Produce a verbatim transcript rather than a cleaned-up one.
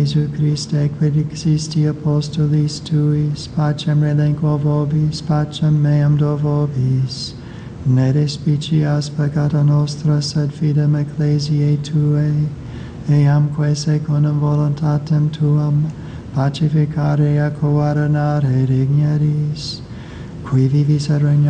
Jesu Christe, quid existi apostolis tuis, pacem relinquo vobis, pacem meam do vobis. Ne despicias peccata nostra, sed fidem ecclesiae Tuae, eamque secundum voluntatem Tuam, pacificare et coordinare digneris, qui vivis et regnas